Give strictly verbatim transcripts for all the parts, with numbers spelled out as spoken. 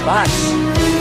Paz.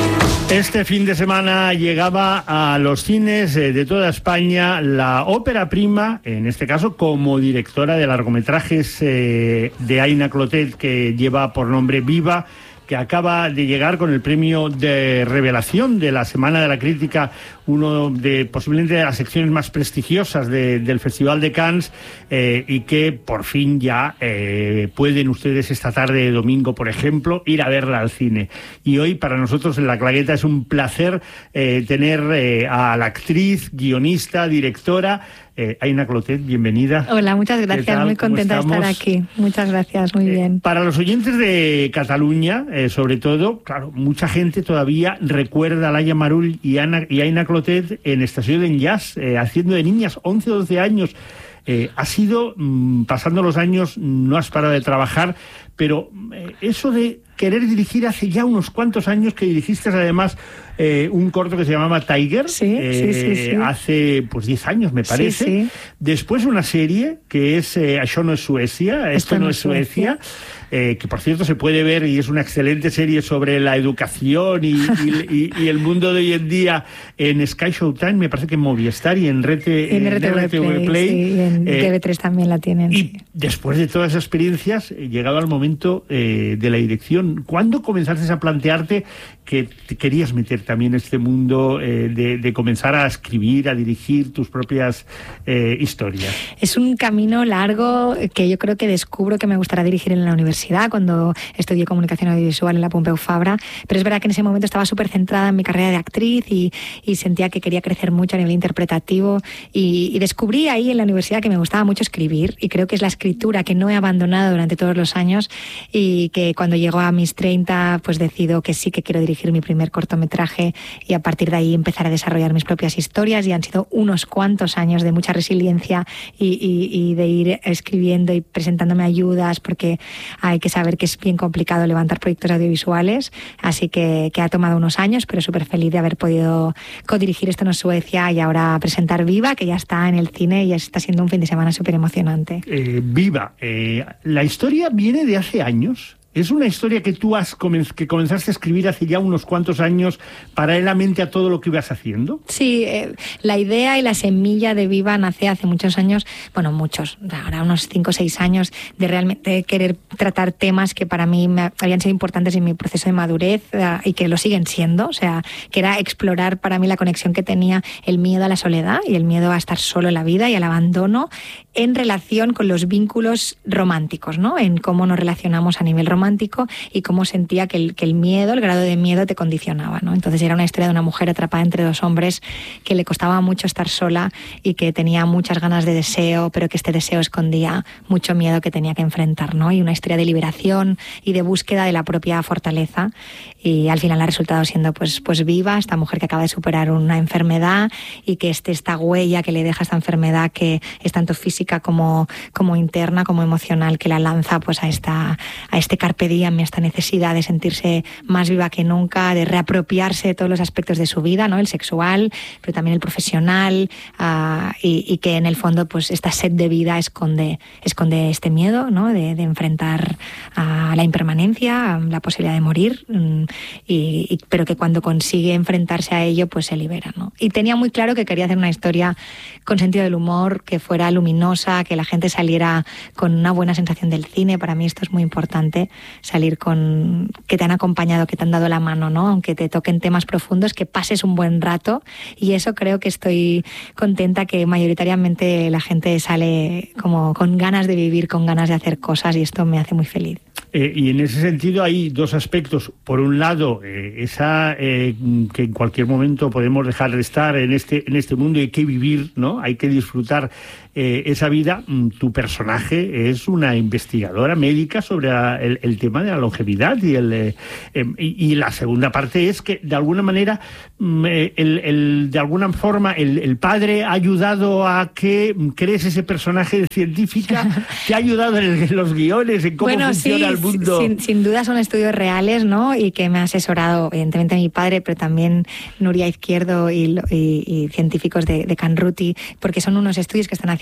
Este fin de semana llegaba a los cines de toda España la ópera prima, en este caso como directora de largometrajes eh, de Aina Clotet, que lleva por nombre Viva, que acaba de llegar con el premio de revelación de la Semana de la Crítica, uno de posiblemente de las secciones más prestigiosas de, del Festival de Cannes, eh, y que por fin ya eh, pueden ustedes esta tarde de domingo, por ejemplo, ir a verla al cine. Y hoy para nosotros en La Claqueta es un placer eh, tener eh, a la actriz, guionista, directora, Eh, Aina Clotet, bienvenida. Hola, muchas gracias, muy contenta de estar aquí. Muchas gracias, muy bien. Eh, para los oyentes de Cataluña, eh, sobre todo, claro, mucha gente todavía recuerda a Laia Marull y, Ana, y Aina Clotet en Estació d'Enllaç, eh, haciendo de niñas, once o doce años. Eh, ha sido, mmm, pasando los años, no has parado de trabajar, pero eh, eso de querer dirigir hace ya unos cuantos años, que dirigiste además eh, un corto que se llamaba Tiger, sí, eh, sí, sí, sí. hace pues diez años me parece, sí, sí. Después una serie que es eh, Això no es Suecia, Esto, Esto no es Suecia, Suecia. Eh, que por cierto se puede ver y es una excelente serie sobre la educación y, y, y, y el mundo de hoy en día en Sky Showtime, me parece que en Movistar y en Rete, en R T V Play, Play sí, y en eh, T V tres también la tienen. Y sí. Después de todas esas experiencias, eh, llegado al momento eh, de la dirección, ¿cuándo comenzaste a plantearte que te querías meter también en este mundo eh, de, de comenzar a escribir, a dirigir tus propias eh, historias? Es un camino largo que yo creo que descubro que me gustará dirigir en la universidad, cuando estudié comunicación audiovisual en la Pompeu Fabra, pero es verdad que en ese momento estaba súper centrada en mi carrera de actriz y, y sentía que quería crecer mucho a nivel interpretativo y, y descubrí ahí en la universidad que me gustaba mucho escribir, y creo que es la escritura que no he abandonado durante todos los años, y que cuando llego a mis treinta pues decido que sí que quiero dirigir mi primer cortometraje y a partir de ahí empezar a desarrollar mis propias historias, y han sido unos cuantos años de mucha resiliencia y, y, y de ir escribiendo y presentándome ayudas, porque hay que saber que es bien complicado levantar proyectos audiovisuales, así que, que ha tomado unos años, pero súper feliz de haber podido codirigir Esto no es Suecia y ahora presentar Viva, que ya está en el cine y está siendo un fin de semana súper emocionante. Eh, Viva, eh, la historia viene de hace años. ¿Es una historia que tú has comenz- que comenzaste a escribir hace ya unos cuantos años paralelamente a todo lo que ibas haciendo? Sí, eh, la idea y la semilla de Viva nace hace muchos años, bueno, muchos, ahora unos cinco o seis años, de realmente querer tratar temas que para mí me habían sido importantes en mi proceso de madurez eh, y que lo siguen siendo, o sea, que era explorar para mí la conexión que tenía el miedo a la soledad y el miedo a estar solo en la vida y al abandono en relación con los vínculos románticos, ¿no? En cómo nos relacionamos a nivel romántico y cómo sentía que el, que el miedo, el grado de miedo te condicionaba, ¿no? Entonces era una historia de una mujer atrapada entre dos hombres que le costaba mucho estar sola y que tenía muchas ganas de deseo, pero que este deseo escondía mucho miedo que tenía que enfrentar, ¿no? Y una historia de liberación y de búsqueda de la propia fortaleza, y al final ha resultado siendo pues, pues Viva, esta mujer que acaba de superar una enfermedad y que este, esta huella que le deja esta enfermedad, que es tanto física como, como interna, como emocional, que la lanza pues a, esta, a este carpe diem, esta necesidad de sentirse más viva que nunca, de reapropiarse de todos los aspectos de su vida, ¿no? El sexual, pero también el profesional, uh, y, y que en el fondo pues esta sed de vida esconde, esconde este miedo, ¿no? de, de enfrentar a la impermanencia, a la posibilidad de morir, um, y, y, pero que cuando consigue enfrentarse a ello pues se libera, ¿no? Y tenía muy claro que quería hacer una historia con sentido del humor, que fuera luminosa, que la gente saliera con una buena sensación del cine. Para mí esto es muy importante, salir con que te han acompañado, que te han dado la mano, ¿no? Aunque te toquen temas profundos, que pases un buen rato, y eso creo que estoy contenta, que mayoritariamente la gente sale como con ganas de vivir, con ganas de hacer cosas, y esto me hace muy feliz. Eh, y en ese sentido hay dos aspectos. Por un lado, eh, esa eh, que en cualquier momento podemos dejar de estar en este en este mundo y hay que vivir, ¿no? Hay que disfrutar eh, esa vida. Tu personaje es una investigadora médica sobre la, el, el tema de la longevidad y el eh, eh, y, y la segunda parte es que de alguna manera el, el, de alguna forma el, el padre ha ayudado a que crees ese personaje de científica, te ha ayudado en, el, en los guiones, en cómo bueno, funciona sí, el mundo. Sin, sin duda son estudios reales, ¿no? Y que me ha asesorado evidentemente mi padre, pero también Nuria Izquierdo y, y, y científicos de, de Canruti, porque son unos estudios que están haciendo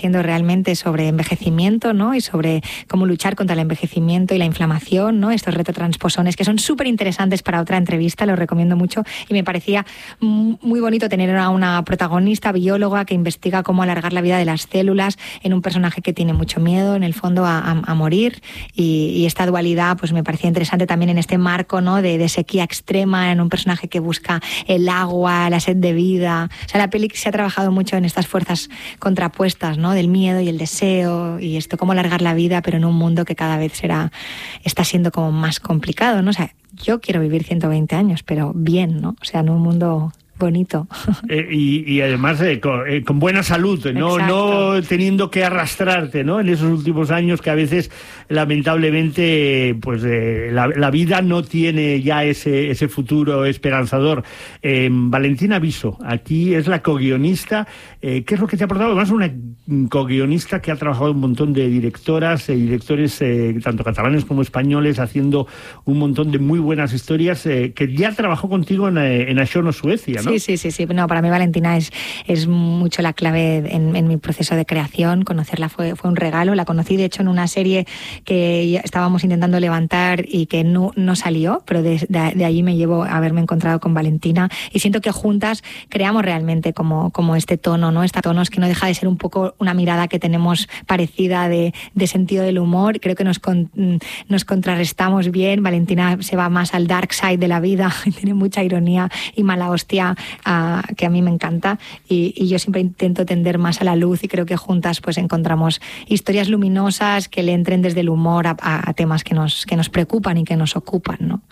haciendo realmente sobre envejecimiento, ¿no? Y sobre cómo luchar contra el envejecimiento y la inflamación, ¿no? Estos retrotransposones que son súper interesantes para otra entrevista, los recomiendo mucho. Y me parecía muy bonito tener a una protagonista bióloga que investiga cómo alargar la vida de las células en un personaje que tiene mucho miedo, en el fondo, a, a, a morir. Y, y esta dualidad, pues me parecía interesante también en este marco, ¿no? De, de sequía extrema, en un personaje que busca el agua, la sed de vida. O sea, la peli se ha trabajado mucho en estas fuerzas contrapuestas, ¿no? Del miedo y el deseo, y esto, cómo alargar la vida, pero en un mundo que cada vez será, está siendo como más complicado, ¿no? O sea, yo quiero vivir ciento veinte años, pero bien, ¿no? O sea, en un mundo bonito. Eh, y, y además eh, con, eh, con buena salud, no, no teniendo que arrastrarte, ¿no? En esos últimos años que a veces, lamentablemente, pues eh, la, la vida no tiene ya ese, ese futuro esperanzador. Eh, Valentina Viso, aquí es la co-guionista. Eh, ¿Qué es lo que te ha aportado? Además, una co-guionista que ha trabajado un montón de directoras y eh, directores, eh, tanto catalanes como españoles, haciendo un montón de muy buenas historias, eh, que ya trabajó contigo en, en Ashono, Suecia, ¿no? Sí, sí, sí, sí. No, para mí Valentina es, es mucho la clave en, en mi proceso de creación. Conocerla fue, fue un regalo. La conocí, de hecho, en una serie que estábamos intentando levantar y que no, no salió, pero de, de, de allí me llevo a haberme encontrado con Valentina y siento que juntas creamos realmente como, como este tono, ¿no? Este tono es que no deja de ser un poco una mirada que tenemos parecida de, de sentido del humor. Creo que nos, con, nos contrarrestamos bien. Valentina se va más al dark side de la vida, tiene mucha ironía y mala hostia, Uh, que a mí me encanta, y, y yo siempre intento tender más a la luz, y creo que juntas pues encontramos historias luminosas que le entren desde el humor a, a, a temas que nos, que nos preocupan y que nos ocupan, ¿no?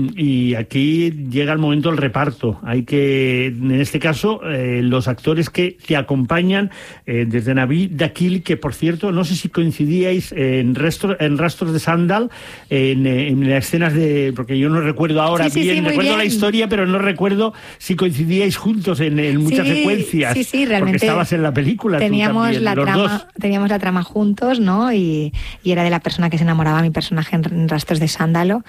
Y aquí llega el momento del reparto. Hay que, en este caso, eh, los actores que te acompañan, eh, desde Navid Dakhil, que por cierto, no sé si coincidíais en, rastro, en Rastros de Sandal, en, en las escenas de, porque yo no recuerdo ahora sí, sí, bien, sí, recuerdo bien. la historia, pero no recuerdo si coincidíais juntos en, en muchas sí, secuencias. Sí, sí, realmente. Porque estabas en la película. Teníamos, tú también, la, los trama, dos. teníamos la trama juntos, ¿no? Y, y era de la persona que se enamoraba, mi personaje en, en Rastros de Sándalo.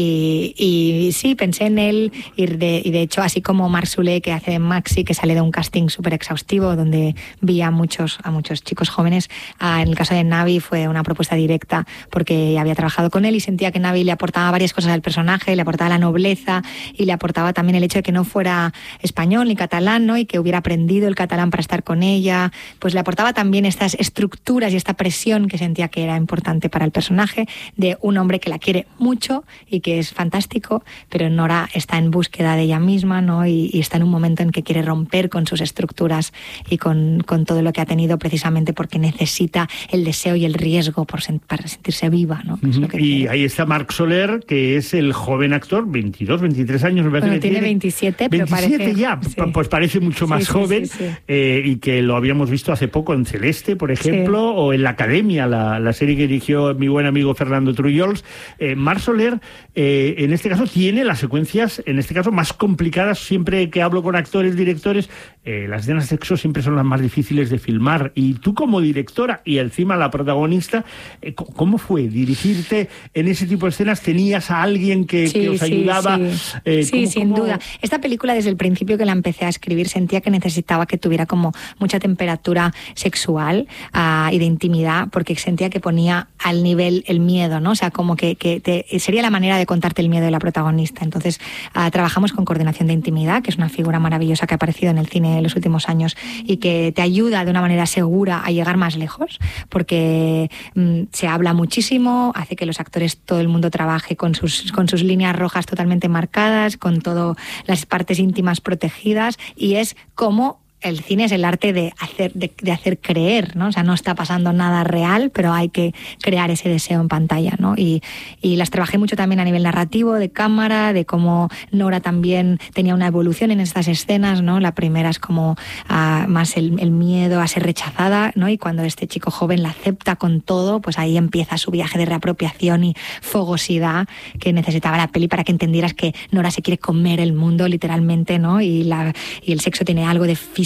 Y, y sí, pensé en él. Y de, y de hecho, así como Marc Soler, que hace Maxi, que sale de un casting súper exhaustivo, donde vi a muchos, a muchos chicos jóvenes. Ah, en el caso de Navi fue una propuesta directa, porque había trabajado con él y sentía que Navi le aportaba varias cosas al personaje, le aportaba la nobleza y le aportaba también el hecho de que no fuera español ni catalán, ¿no? Y que hubiera aprendido el catalán para estar con ella, pues le aportaba también estas estructuras y esta presión que sentía que era importante para el personaje, de un hombre que la quiere mucho y que es fantástico, pero Nora está en búsqueda de ella misma, ¿no? Y, y está en un momento en que quiere romper con sus estructuras y con, con todo lo que ha tenido, precisamente porque necesita el deseo y el riesgo por sen, para sentirse viva, ¿no? Uh-huh. Es lo que y quiere. ahí está Marc Soler, que es el joven actor, veintidós, veintitrés años, me parece Bueno, que tiene tiene veintisiete, pero veintisiete parece... ya, Sí. pues parece mucho más sí, joven, sí, sí, sí. Eh, y que lo habíamos visto hace poco en Celeste, por ejemplo, sí. o en La Academia, la, la serie que dirigió mi buen amigo Fernando Trullols. Eh, Marc Soler, eh, en este caso, tiene las secuencias, en este caso, más complicadas. Siempre que hablo con actores, directores, eh, las escenas de sexo siempre son las más difíciles de filmar. Y tú, como directora y encima la protagonista, eh, ¿cómo fue dirigirte en ese tipo de escenas? ¿Tenías a alguien que, sí, que os sí, ayudaba? Sí, eh, sí ¿cómo, sin cómo... duda. Esta película, desde el principio que la empecé a escribir, sentía que necesitaba que tuviera como mucha temperatura sexual uh, y de intimidad, porque sentía que ponía al nivel el miedo, ¿no? O sea, como que, que te, sería la manera de contarte el miedo de la protagonista. Entonces, uh, trabajamos con coordinación de intimidad, que es una figura maravillosa que ha aparecido en el cine en los últimos años y que te ayuda de una manera segura a llegar más lejos, porque um, se habla muchísimo, hace que los actores, todo el mundo trabaje con sus, con sus líneas rojas totalmente marcadas, con todas las partes íntimas protegidas, y es como el cine es el arte de hacer, de, de hacer creer, ¿no? O sea, no está pasando nada real, pero hay que crear ese deseo en pantalla, ¿no? Y, y las trabajé mucho también a nivel narrativo, de cámara, de cómo Nora también tenía una evolución en estas escenas, ¿no? La primera es como uh, más el, el miedo a ser rechazada, ¿no? Y cuando este chico joven la acepta con todo, pues ahí empieza su viaje de reapropiación y fogosidad que necesitaba la peli para que entendieras que Nora se quiere comer el mundo, literalmente, ¿no? Y, la, y el sexo tiene algo de físico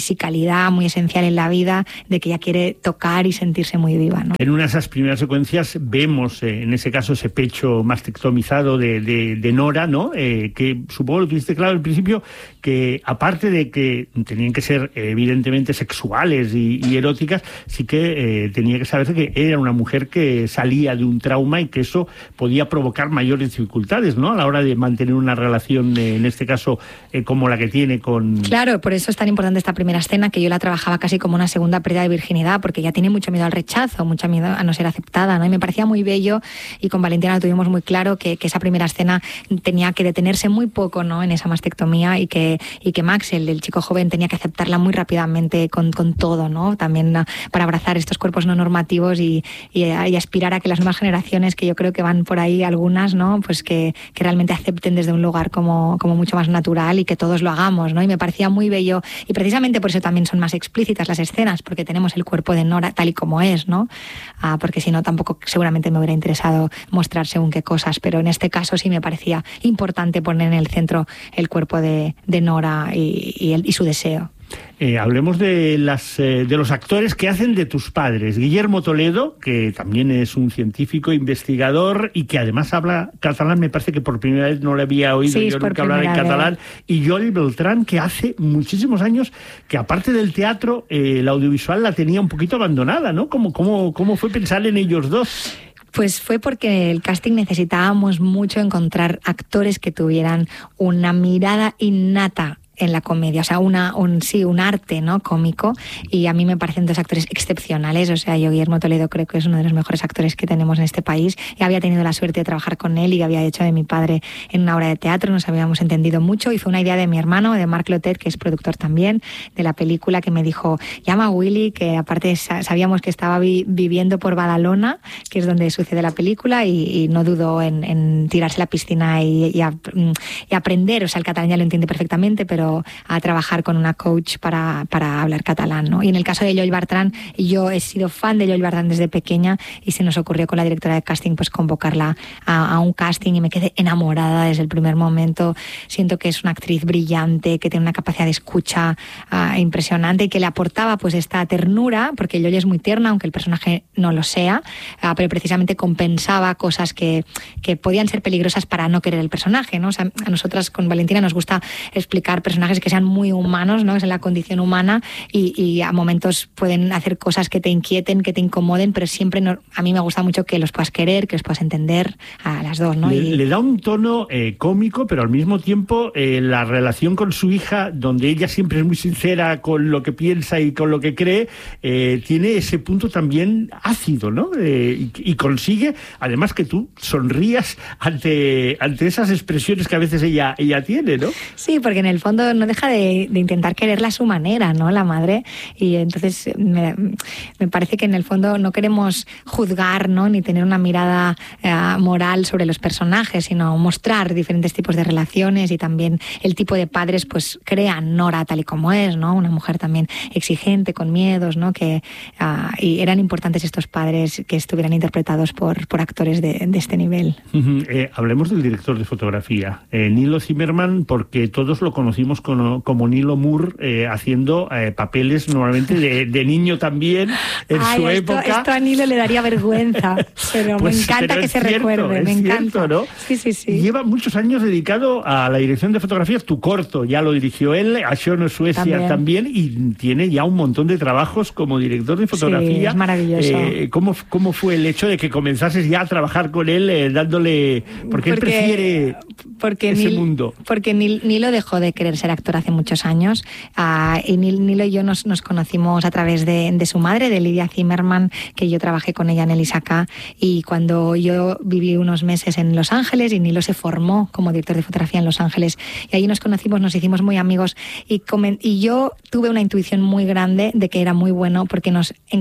fisicalidad muy esencial en la vida, de que ella quiere tocar y sentirse muy viva, ¿no? En una de esas primeras secuencias vemos, eh, en ese caso, ese pecho mastectomizado de, de, de Nora, ¿no? Eh, que supongo lo tuviste claro al principio, que aparte de que tenían que ser eh, evidentemente sexuales y, y eróticas, sí que eh, tenía que saberse que era una mujer que salía de un trauma y que eso podía provocar mayores dificultades, ¿no? A la hora de mantener una relación, eh, en este caso, eh, como la que tiene con... Claro, por eso es tan importante esta primera escena, que yo la trabajaba casi como una segunda pérdida de virginidad, porque ella tiene mucho miedo al rechazo, mucho miedo a no ser aceptada, ¿no? Y me parecía muy bello, y con Valentina lo tuvimos muy claro, que, que esa primera escena tenía que detenerse muy poco, ¿no? En esa mastectomía, y que, y que Max, el, el chico joven, tenía que aceptarla muy rápidamente con, con todo, ¿no? También uh, para abrazar estos cuerpos no normativos y, y, y aspirar a que las nuevas generaciones, que yo creo que van por ahí algunas, ¿no? Pues que, que realmente acepten desde un lugar como, como mucho más natural, y que todos lo hagamos, ¿no? Y me parecía muy bello, y precisamente por eso también son más explícitas las escenas, porque tenemos el cuerpo de Nora tal y como es, ¿no? Ah, porque si no tampoco seguramente me hubiera interesado mostrar según qué cosas, pero en este caso sí me parecía importante poner en el centro el cuerpo de, de Nora y, y, el, y su deseo. Eh, hablemos de las eh, de los actores que hacen de tus padres. Guillermo Toledo, que también es un científico, investigador, y que además habla catalán. Me parece que por primera vez no le había oído sí, yo nunca hablar en catalán. Vez. Y Yoli Beltrán, que hace muchísimos años que, aparte del teatro, eh, el audiovisual la tenía un poquito abandonada, ¿no? ¿Cómo, cómo, cómo fue pensar en ellos dos? Pues fue porque el casting necesitábamos mucho encontrar actores que tuvieran una mirada innata en la comedia, o sea, una, un, sí, un arte, ¿no? Cómico, y a mí me parecen dos actores excepcionales. O sea, yo, Guillermo Toledo, creo que es uno de los mejores actores que tenemos en este país, y había tenido la suerte de trabajar con él, y había hecho de mi padre en una obra de teatro, nos habíamos entendido mucho, y fue una idea de mi hermano, de Marc Lotet, que es productor también de la película, que me dijo, llama a Willy, que aparte sabíamos que estaba vi, viviendo por Badalona, que es donde sucede la película, y, y no dudó en, en tirarse a la piscina y, y, a, y aprender. O sea, el catalán ya lo entiende perfectamente, pero a trabajar con una coach para, para hablar catalán, ¿no? Y en el caso de Yoli Bertran, yo he sido fan de Yoli Bertran desde pequeña, y se nos ocurrió con la directora de casting pues convocarla a, a un casting, y me quedé enamorada desde el primer momento. Siento que es una actriz brillante, que tiene una capacidad de escucha uh, impresionante, y que le aportaba pues esta ternura, porque Yoli es muy tierna, aunque el personaje no lo sea, uh, pero precisamente compensaba cosas que, que podían ser peligrosas para no querer el personaje, ¿no? O sea, a nosotras con Valentina nos gusta explicar personajes que sean muy humanos, ¿no? Es en la condición humana, y, y a momentos pueden hacer cosas que te inquieten, que te incomoden, pero siempre no, a mí me gusta mucho que los puedas querer, que los puedas entender, a las dos, ¿no? Le, y... le da un tono eh, cómico, pero al mismo tiempo eh, la relación con su hija, donde ella siempre es muy sincera con lo que piensa y con lo que cree, eh, tiene ese punto también ácido, ¿no? Eh, y, y consigue, además, que tú sonrías ante, ante esas expresiones que a veces ella, ella tiene, ¿no? Sí, porque en el fondo no deja de, de intentar quererla a su manera, ¿no? La madre. Y entonces me, me parece que en el fondo no queremos juzgar, ¿no? Ni tener una mirada eh, moral sobre los personajes, sino mostrar diferentes tipos de relaciones, y también el tipo de padres pues crean Nora tal y como es, ¿no? Una mujer también exigente, con miedos, ¿no? Que, uh, y eran importantes estos padres que estuvieran interpretados por, por actores de, de este nivel. Uh-huh. Eh, hablemos del director de fotografía, eh, Nilo Zimmerman, porque todos lo conocimos como, como Nilo Moore, eh, haciendo eh, papeles normalmente de, de niño también en Ay, su esto, época. Esto a Nilo le daría vergüenza, pero pues, me encanta pero que se cierto, recuerde, me encanta. Cierto, ¿no? Sí, sí, sí. Lleva muchos años dedicado a la dirección de fotografía. Tu corto ya lo dirigió él, a Shono Suecia también. también, y tiene ya un montón de trabajos como director de fotografía. Sí, es maravilloso. Eh, ¿cómo, ¿Cómo fue el hecho de que comenzases ya a trabajar con él, eh, dándole... Porque, porque él prefiere porque ese Nil, mundo. Porque Nilo dejó de querer ser actor hace muchos años, uh, y Nilo y yo nos, nos conocimos a través de, de su madre, de Lidia Zimmerman, que yo trabajé con ella en el ISACA, y cuando yo viví unos meses en Los Ángeles, y Nilo se formó como director de fotografía en Los Ángeles, y ahí nos conocimos, nos hicimos muy amigos, y, comen, y yo tuve una intuición muy grande de que era muy bueno, porque nos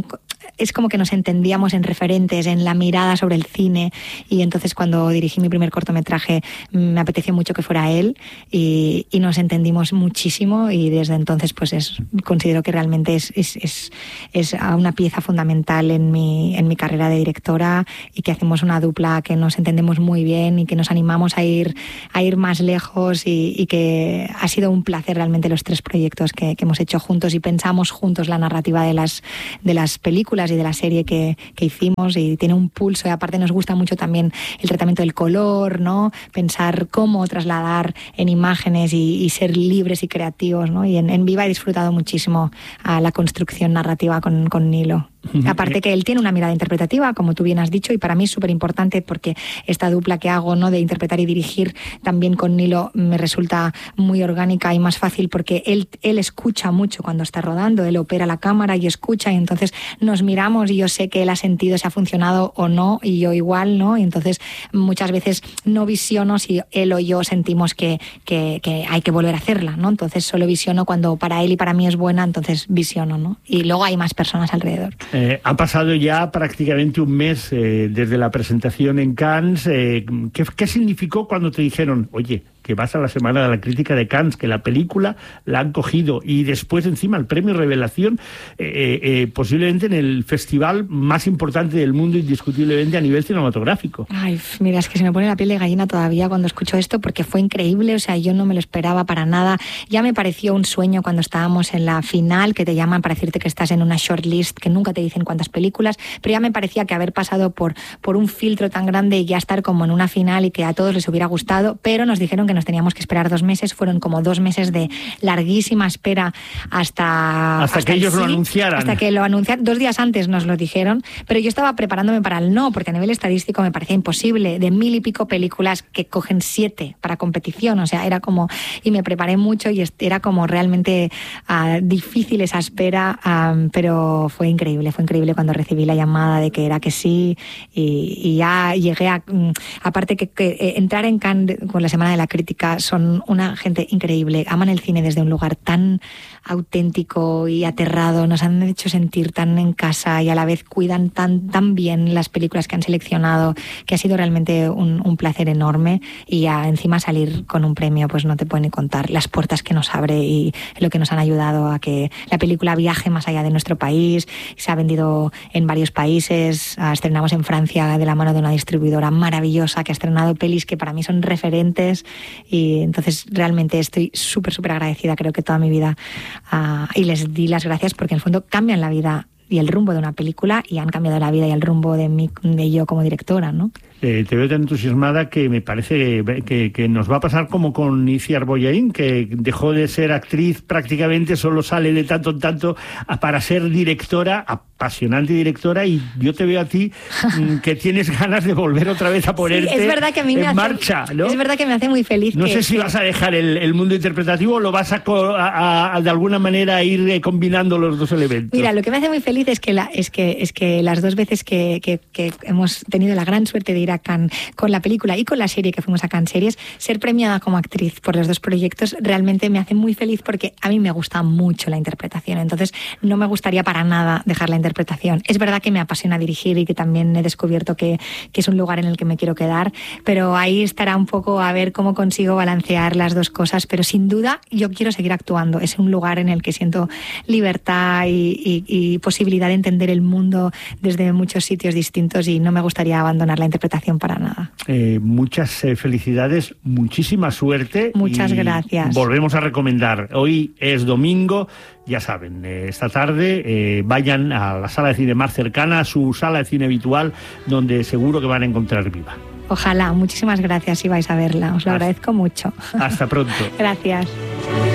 es como que nos entendíamos en referentes, en la mirada sobre el cine, y entonces cuando dirigí mi primer cortometraje me apeteció mucho que fuera él y, y nos entendimos muchísimo, y desde entonces pues es, considero que realmente es, es, es, es una pieza fundamental en mi, en mi carrera de directora, y que hacemos una dupla que nos entendemos muy bien y que nos animamos a ir, a ir más lejos, y, y que ha sido un placer realmente los tres proyectos que, que hemos hecho juntos, y pensamos juntos la narrativa de las, de las películas y de la serie que, que hicimos, y tiene un pulso, y aparte nos gusta mucho también el tratamiento del color, ¿no? Pensar cómo trasladar en imágenes y, y ser libres y creativos, ¿no? Y en, en Viva he disfrutado muchísimo a la construcción narrativa con, con Nilo. Aparte que él tiene una mirada interpretativa, como tú bien has dicho, y para mí es súper importante porque esta dupla que hago, ¿no?, de interpretar y dirigir también con Nilo me resulta muy orgánica y más fácil, porque él, él escucha mucho cuando está rodando, él opera la cámara y escucha, y entonces nos miramos y yo sé que él ha sentido si ha funcionado o no, y yo igual, ¿no? Y entonces muchas veces no visiono si él o yo sentimos que, que, que hay que volver a hacerla, ¿no? Entonces solo visiono cuando para él y para mí es buena, entonces visiono, ¿no? Y luego hay más personas alrededor. Eh, ha pasado ya prácticamente un mes eh, desde la presentación en Cannes. Eh, ¿qué, ¿Qué significó cuando te dijeron, oye, que vas a la Semana de la Crítica de Cannes, que la película la han cogido, y después encima el premio Revelación, eh, eh, posiblemente en el festival más importante del mundo, indiscutiblemente a nivel cinematográfico? Ay, mira, es que se me pone la piel de gallina todavía cuando escucho esto, porque fue increíble, o sea, yo no me lo esperaba para nada. Ya me pareció un sueño cuando estábamos en la final, que te llaman para decirte que estás en una shortlist, que nunca te dicen cuántas películas, pero ya me parecía que haber pasado por, por un filtro tan grande y ya estar como en una final y que a todos les hubiera gustado, pero nos dijeron que nos teníamos que esperar dos meses, fueron como dos meses de larguísima espera hasta... Hasta, hasta que ellos sí, lo anunciaran. Hasta que lo anunciaran, dos días antes nos lo dijeron, pero yo estaba preparándome para el no, porque a nivel estadístico me parecía imposible, de mil y pico películas que cogen siete para competición, o sea, era como... Y me preparé mucho y era como realmente uh, difícil esa espera, um, pero fue increíble, fue increíble cuando recibí la llamada de que era que sí, y, y ya llegué a... Um, aparte que, que eh, entrar en Cannes con la Semana de la Crítica, son una gente increíble, aman el cine desde un lugar tan auténtico y aterrado, nos han hecho sentir tan en casa y a la vez cuidan tan, tan bien las películas que han seleccionado, que ha sido realmente un, un placer enorme, y ya encima salir con un premio, pues no te pueden ni contar las puertas que nos abre y lo que nos han ayudado a que la película viaje más allá de nuestro país. Se ha vendido en varios países, estrenamos en Francia de la mano de una distribuidora maravillosa que ha estrenado pelis que para mí son referentes, y entonces realmente estoy súper, súper agradecida, creo que toda mi vida, uh, y les di las gracias porque en el fondo cambian la vida y el rumbo de una película, y han cambiado la vida y el rumbo de mí, de yo como directora, ¿no? Eh, te veo tan entusiasmada que me parece que, que nos va a pasar como con Itziar Boyain, que dejó de ser actriz prácticamente, solo sale de tanto en tanto para ser directora, apasionante directora, y yo te veo a ti que tienes ganas de volver otra vez a ponerte sí, es verdad que a mí me en hace, marcha, ¿no? Es verdad que me hace muy feliz. No que, sé si que... vas a dejar el, el mundo interpretativo o lo vas a, a, a de alguna manera ir combinando los dos elementos. Mira, lo que me hace muy feliz es que, la, es que, es que las dos veces que, que, que hemos tenido la gran suerte de ir a Cannes con la película y con la serie que fuimos a Cannes Series, ser premiada como actriz por los dos proyectos realmente me hace muy feliz, porque a mí me gusta mucho la interpretación, entonces no me gustaría para nada dejar la interpretación. Es verdad que me apasiona dirigir y que también he descubierto que, que es un lugar en el que me quiero quedar, pero ahí estará un poco a ver cómo consigo balancear las dos cosas, pero sin duda yo quiero seguir actuando. Es un lugar en el que siento libertad y, y, y posibilidad de entender el mundo desde muchos sitios distintos, y no me gustaría abandonar la interpretación para nada. Eh, muchas eh, felicidades, muchísima suerte. Muchas y gracias. Volvemos a recomendar. Hoy es domingo, ya saben, eh, esta tarde eh, vayan a la sala de cine más cercana, a su sala de cine habitual, donde seguro que van a encontrar Viva. Ojalá, muchísimas gracias si vais a verla, os lo hasta, agradezco mucho. Hasta pronto. Gracias.